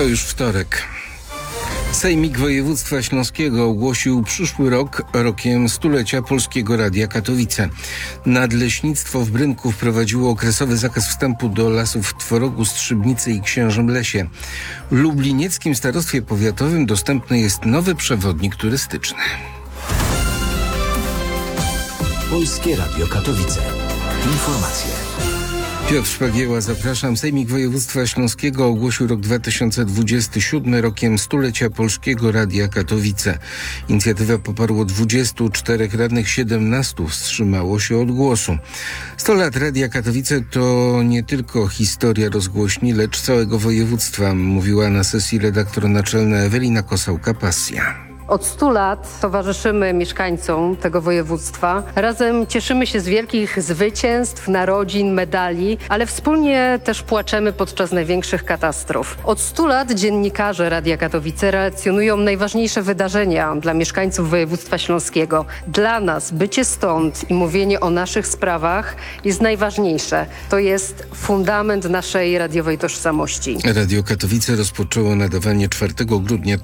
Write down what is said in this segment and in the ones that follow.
To już wtorek. Sejmik Województwa Śląskiego ogłosił przyszły rok rokiem stulecia Polskiego Radia Katowice. Nadleśnictwo w Brynku wprowadziło okresowy zakaz wstępu do lasów w Tworogu, Strzybnicy i Księżym Lesie. W lublinieckim starostwie powiatowym dostępny jest nowy przewodnik turystyczny. Polskie Radio Katowice. Informacje. Piotr Szpagieła, zapraszam. Sejmik Województwa Śląskiego ogłosił rok 2027 rokiem stulecia Polskiego Radia Katowice. Inicjatywę poparło 24 radnych, 17 wstrzymało się od głosu. 100 lat Radia Katowice to nie tylko historia rozgłośni, lecz całego województwa, mówiła na sesji redaktor naczelna Ewelina Kosałka-Pasja. Od 100 lat towarzyszymy mieszkańcom tego województwa. Razem cieszymy się z wielkich zwycięstw, narodzin, medali, ale wspólnie też płaczemy podczas największych katastrof. Od 100 lat dziennikarze Radia Katowice relacjonują najważniejsze wydarzenia dla mieszkańców województwa śląskiego. Dla nas bycie stąd i mówienie o naszych sprawach jest najważniejsze. To jest fundament naszej radiowej tożsamości. Radio Katowice rozpoczęło nadawanie 4 grudnia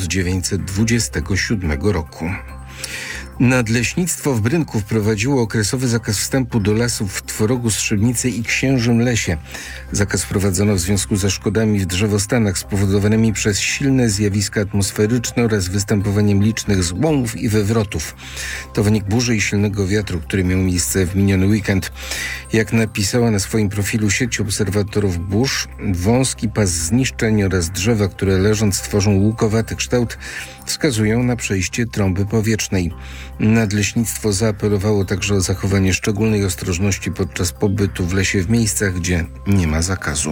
1927 roku. Nadleśnictwo w Brynku wprowadziło okresowy zakaz wstępu do lasów w Tworogu, Strzybnicy i Księżym Lesie. Zakaz wprowadzono w związku ze szkodami w drzewostanach spowodowanymi przez silne zjawiska atmosferyczne oraz występowaniem licznych złomów i wywrotów. To wynik burzy i silnego wiatru, który miał miejsce w miniony weekend. Jak napisała na swoim profilu sieć obserwatorów burz, wąski pas zniszczeń oraz drzewa, które leżąc tworzą łukowaty kształt, wskazują na przejście trąby powietrznej. Nadleśnictwo zaapelowało także o zachowanie szczególnej ostrożności podczas pobytu w lesie w miejscach, gdzie nie ma zakazu.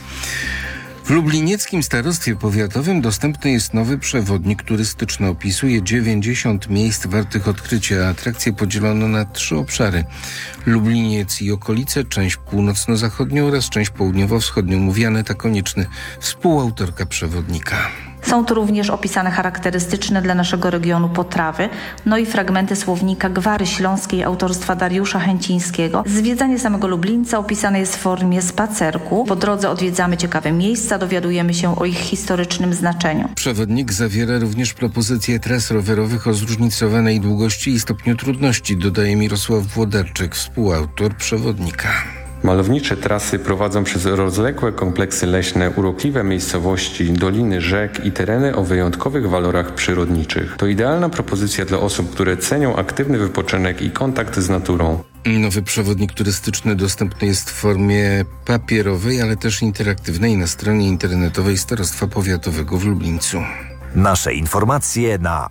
W lublinieckim starostwie powiatowym dostępny jest nowy przewodnik turystyczny. Opisuje 90 miejsc wartych odkrycia. Atrakcje podzielono na 3 obszary. Lubliniec i okolice, część północno-zachodnią oraz część południowo-wschodnią. Mówi Aneta Konieczny, współautorka przewodnika. Są tu również opisane charakterystyczne dla naszego regionu potrawy, no i fragmenty słownika Gwary Śląskiej autorstwa Dariusza Chęcińskiego. Zwiedzanie samego Lublińca opisane jest w formie spacerku. Po drodze odwiedzamy ciekawe miejsca, dowiadujemy się o ich historycznym znaczeniu. Przewodnik zawiera również propozycje tras rowerowych o zróżnicowanej długości i stopniu trudności, dodaje Mirosław Włodarczyk, współautor przewodnika. Malownicze trasy prowadzą przez rozległe kompleksy leśne, urokliwe miejscowości, doliny rzek i tereny o wyjątkowych walorach przyrodniczych. To idealna propozycja dla osób, które cenią aktywny wypoczynek i kontakt z naturą. Nowy przewodnik turystyczny dostępny jest w formie papierowej, ale też interaktywnej na stronie internetowej Starostwa Powiatowego w Lublińcu. Nasze informacje na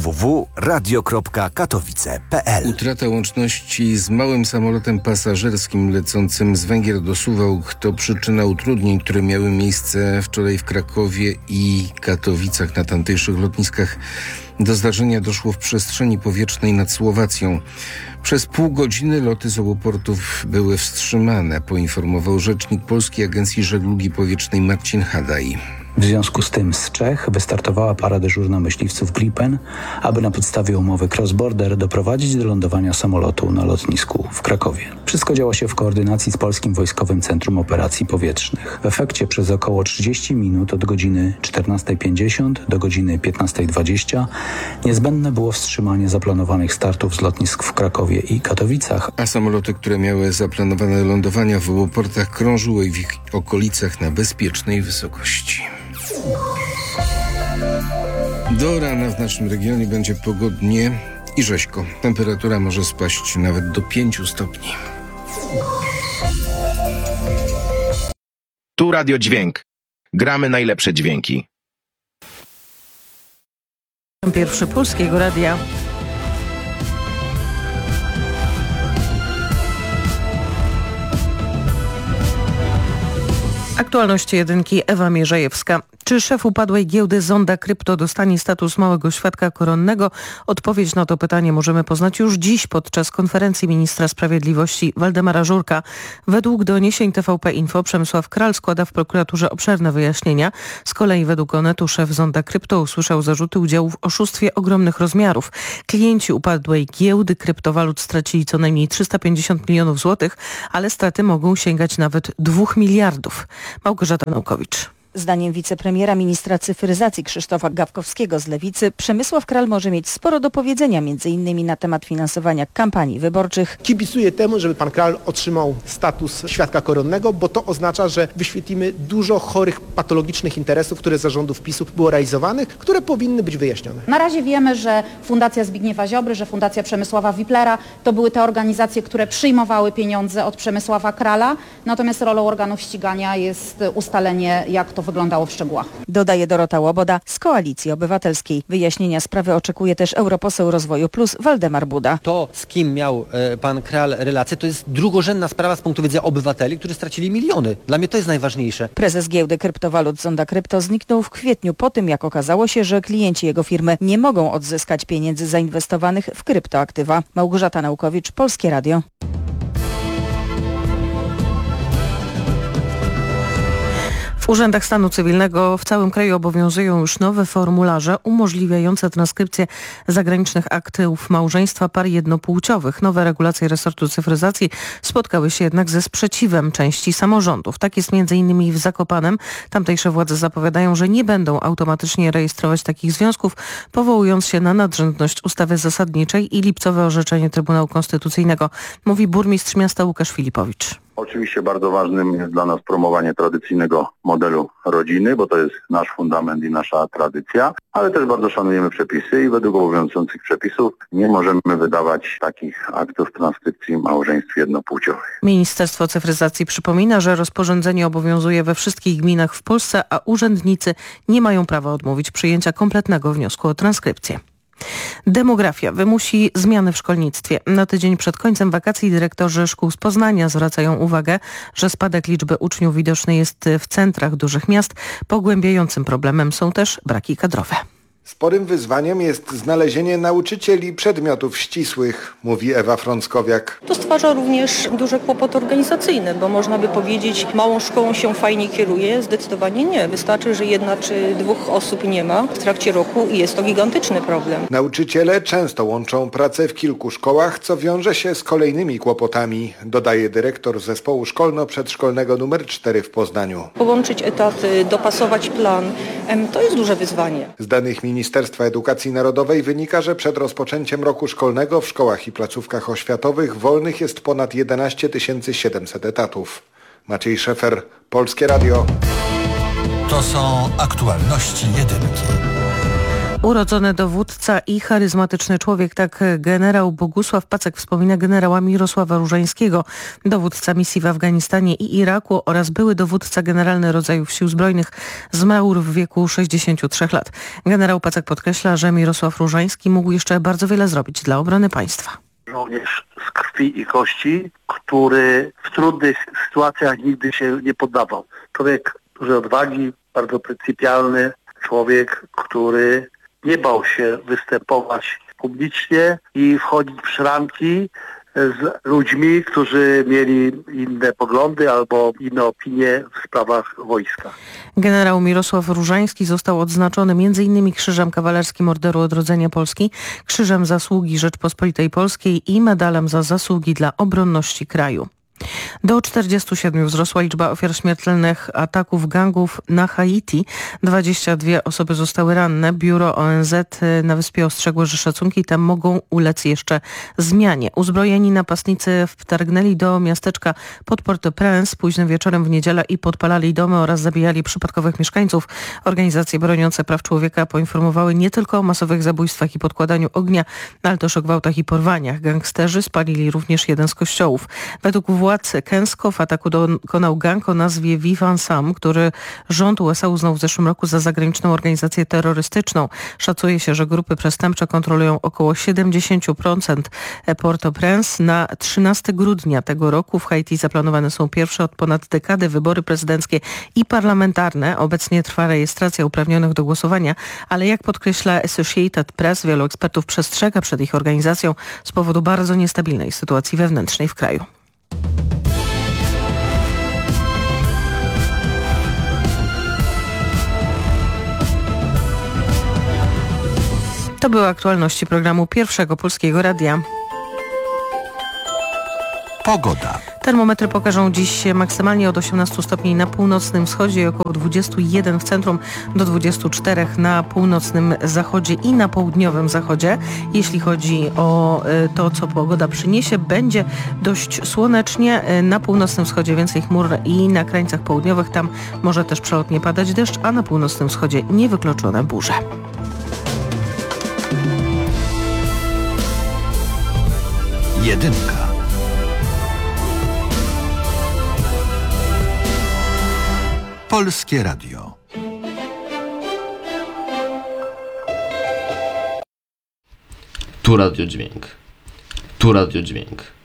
www.radio.katowice.pl. Utrata łączności z małym samolotem pasażerskim lecącym z Węgier do Suwałk to przyczyna utrudnień, które miały miejsce wczoraj w Krakowie i Katowicach na tamtejszych lotniskach. Do zdarzenia doszło w przestrzeni powietrznej nad Słowacją. Przez pół godziny loty z obu portów były wstrzymane, poinformował rzecznik Polskiej Agencji Żeglugi Powietrznej Marcin Hadaj. W związku z tym z Czech wystartowała para dyżurna myśliwców Gripen, aby na podstawie umowy Cross-Border doprowadzić do lądowania samolotu na lotnisku w Krakowie. Wszystko działo się w koordynacji z Polskim Wojskowym Centrum Operacji Powietrznych. W efekcie przez około 30 minut od godziny 14:50 do godziny 15:20 niezbędne było wstrzymanie zaplanowanych startów z lotnisk w Krakowie i Katowicach. A samoloty, które miały zaplanowane lądowania w obu portach, krążyły w ich okolicach na bezpiecznej wysokości. Do rana w naszym regionie będzie pogodnie i rzeźko. Temperatura może spaść nawet do 5 stopni. Tu Radio Dźwięk. Gramy najlepsze dźwięki. Pierwszy Polskiego Radia. Aktualności jedynki, Ewa Mierzejewska. Czy szef upadłej giełdy Zonda Krypto dostanie status małego świadka koronnego? Odpowiedź na to pytanie możemy poznać już dziś podczas konferencji ministra sprawiedliwości Waldemara Żurka. Według doniesień TVP Info Przemysław Kral składa w prokuraturze obszerne wyjaśnienia. Z kolei według Onetu szef Zonda Krypto usłyszał zarzuty udziału w oszustwie ogromnych rozmiarów. Klienci upadłej giełdy kryptowalut stracili co najmniej 350 milionów złotych, ale straty mogą sięgać nawet 2 miliardów. Małgorzata Naukowicz. Zdaniem wicepremiera ministra cyfryzacji Krzysztofa Gawkowskiego z Lewicy Przemysław Kral może mieć sporo do powiedzenia m.in. na temat finansowania kampanii wyborczych. Kibicuję temu, żeby pan Kral otrzymał status świadka koronnego, bo to oznacza, że wyświetlimy dużo chorych, patologicznych interesów, które za rządów PiS-u było realizowanych, które powinny być wyjaśnione. Na razie wiemy, że Fundacja Zbigniewa Ziobry, że Fundacja Przemysława Wiplera to były te organizacje, które przyjmowały pieniądze od Przemysława Krala, natomiast rolą organów ścigania jest ustalenie, jak to wyglądało w szczegółach. Dodaje Dorota Łoboda z Koalicji Obywatelskiej. Wyjaśnienia sprawy oczekuje też europoseł Rozwoju Plus Waldemar Buda. To, z kim miał pan Kral relacje, to jest drugorzędna sprawa z punktu widzenia obywateli, którzy stracili miliony. Dla mnie to jest najważniejsze. Prezes giełdy kryptowalut Zonda Krypto zniknął w kwietniu po tym, jak okazało się, że klienci jego firmy nie mogą odzyskać pieniędzy zainwestowanych w kryptoaktywa. Małgorzata Naukowicz, Polskie Radio. W urzędach stanu cywilnego w całym kraju obowiązują już nowe formularze umożliwiające transkrypcję zagranicznych aktów małżeństwa par jednopłciowych. Nowe regulacje resortu cyfryzacji spotkały się jednak ze sprzeciwem części samorządów. Tak jest m.in. w Zakopanem. Tamtejsze władze zapowiadają, że nie będą automatycznie rejestrować takich związków, powołując się na nadrzędność ustawy zasadniczej i lipcowe orzeczenie Trybunału Konstytucyjnego, mówi burmistrz miasta Łukasz Filipowicz. Oczywiście bardzo ważnym jest dla nas promowanie tradycyjnego modelu rodziny, bo to jest nasz fundament i nasza tradycja, ale też bardzo szanujemy przepisy i według obowiązujących przepisów nie możemy wydawać takich aktów transkrypcji małżeństw jednopłciowych. Ministerstwo Cyfryzacji przypomina, że rozporządzenie obowiązuje we wszystkich gminach w Polsce, a urzędnicy nie mają prawa odmówić przyjęcia kompletnego wniosku o transkrypcję. Demografia wymusi zmiany w szkolnictwie. Na tydzień przed końcem wakacji dyrektorzy szkół z Poznania zwracają uwagę, że spadek liczby uczniów widoczny jest w centrach dużych miast. Pogłębiającym problemem są też braki kadrowe. Sporym wyzwaniem jest znalezienie nauczycieli przedmiotów ścisłych, mówi Ewa Frąckowiak. To stwarza również duże kłopoty organizacyjne, bo można by powiedzieć, małą szkołą się fajnie kieruje. Zdecydowanie nie. Wystarczy, że 1 czy 2 osób nie ma w trakcie roku i jest to gigantyczny problem. Nauczyciele często łączą pracę w kilku szkołach, co wiąże się z kolejnymi kłopotami, dodaje dyrektor zespołu szkolno-przedszkolnego nr 4 w Poznaniu. Połączyć etaty, dopasować plan, to jest duże wyzwanie. Z danych Ministerstwa Edukacji Narodowej wynika, że przed rozpoczęciem roku szkolnego w szkołach i placówkach oświatowych wolnych jest ponad 11 700 etatów. Maciej Szefer, Polskie Radio. To są aktualności jedynki. Urodzony dowódca i charyzmatyczny człowiek, tak generał Bogusław Pacek wspomina generała Mirosława Różańskiego, dowódca misji w Afganistanie i Iraku oraz były dowódca generalny rodzajów sił zbrojnych, zmarł w wieku 63 lat. Generał Pacek podkreśla, że Mirosław Różański mógł jeszcze bardzo wiele zrobić dla obrony państwa. Żołnierz z krwi i kości, który w trudnych sytuacjach nigdy się nie poddawał. Człowiek dużej odwagi, bardzo pryncypialny, człowiek, który nie bał się występować publicznie i wchodzić w szranki z ludźmi, którzy mieli inne poglądy albo inne opinie w sprawach wojska. Generał Mirosław Różański został odznaczony m.in. Krzyżem Kawalerskim Orderu Odrodzenia Polski, Krzyżem Zasługi Rzeczpospolitej Polskiej i Medalem za zasługi dla obronności kraju. Do 47 wzrosła liczba ofiar śmiertelnych ataków gangów na Haiti. 22 osoby zostały ranne. Biuro ONZ na wyspie ostrzegło, że szacunki tam mogą ulec jeszcze zmianie. Uzbrojeni napastnicy wtargnęli do miasteczka pod Port-au-Prince późnym wieczorem w niedzielę i podpalali domy oraz zabijali przypadkowych mieszkańców. Organizacje broniące praw człowieka poinformowały nie tylko o masowych zabójstwach i podkładaniu ognia, ale też o gwałtach i porwaniach. Gangsterzy spalili również jeden z kościołów. Według władz Kensko w ataku dokonał gang o nazwie Vivan Sam, który rząd USA uznał w zeszłym roku za zagraniczną organizację terrorystyczną. Szacuje się, że grupy przestępcze kontrolują około 70% Port-au-Prince. Na 13 grudnia tego roku w Haiti zaplanowane są pierwsze od ponad dekady wybory prezydenckie i parlamentarne. Obecnie trwa rejestracja uprawnionych do głosowania, ale jak podkreśla Associated Press, wielu ekspertów przestrzega przed ich organizacją z powodu bardzo niestabilnej sytuacji wewnętrznej w kraju. To były aktualności programu Pierwszego Polskiego Radia. Pogoda. Termometry pokażą dziś maksymalnie od 18 stopni na północnym wschodzie i około 21 w centrum do 24 na północnym zachodzie i na południowym zachodzie. Jeśli chodzi o to, co pogoda przyniesie, będzie dość słonecznie. Na północnym wschodzie więcej chmur i na krańcach południowych tam może też przelotnie padać deszcz, a na północnym wschodzie niewykluczone burze. Jedynka. Polskie Radio. Tu radiodźwięk. Tu radiodźwięk.